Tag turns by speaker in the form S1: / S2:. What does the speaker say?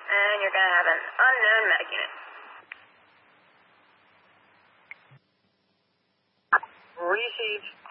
S1: and you're going to have an unknown medic unit.
S2: Received.